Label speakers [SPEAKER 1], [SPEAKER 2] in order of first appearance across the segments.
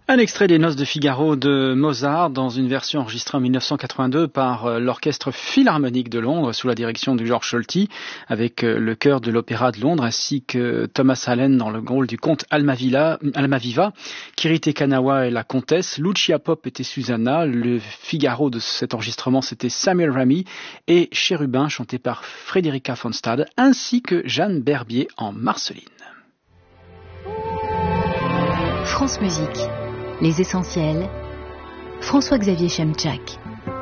[SPEAKER 1] Un extrait des Noces de Figaro de Mozart dans une version enregistrée en 1982 par l'Orchestre Philharmonique de Londres sous la direction de George Solti avec le chœur de l'Opéra de Londres ainsi que Thomas Allen dans le rôle du comte Almaviva, Kirite Kanawa et la comtesse, Lucia Pop était Susanna, le Figaro de cet enregistrement c'était Samuel Ramy et Chérubin chanté par Frédérica von Stade ainsi que Jeanne Berbier en Marceline.
[SPEAKER 2] France Musique. Les essentiels, François-Xavier Chemchak.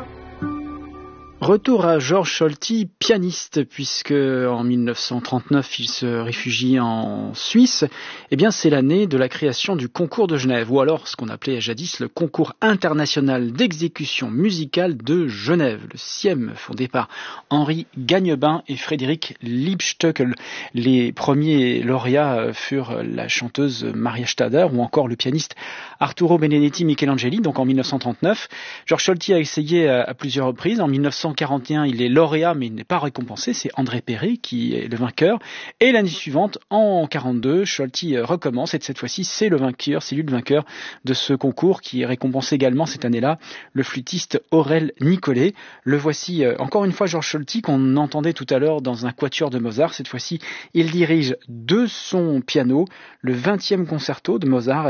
[SPEAKER 1] Retour à Georges Solti, pianiste, puisque en 1939 il se réfugie en Suisse. Eh bien, c'est l'année de la création du concours de Genève, ou alors ce qu'on appelait jadis le concours international d'exécution musicale de Genève, le CIEM, fondé par Henri Gagnebin et Frédéric Liebstöckel. Les premiers lauréats furent la chanteuse Maria Stader ou encore le pianiste Arturo Benedetti Michelangeli, donc en 1939. Georges Solti a essayé à plusieurs reprises. En 1941, il est lauréat, mais il n'est pas récompensé. C'est André Perret qui est le vainqueur. Et l'année suivante, en 1942, Solti recommence. Et cette fois-ci, c'est le vainqueur de ce concours qui est récompensé également cette année-là, le flûtiste Aurel Nicolet. Le voici encore une fois Georges Solti qu'on entendait tout à l'heure dans un quatuor de Mozart. Cette fois-ci, il dirige de son piano le 20e concerto de Mozart